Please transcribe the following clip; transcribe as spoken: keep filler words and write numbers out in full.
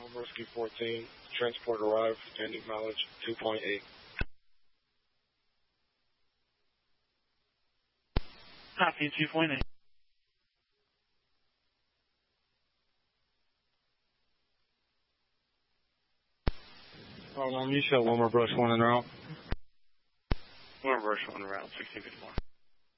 one Whiskey fourteen. Transport arrived. Ending mileage two point eight. Copy, two point eight. Hold on, you show Wilmer Brush one en route. Wilmer Brush one route, sixteen fifty-one.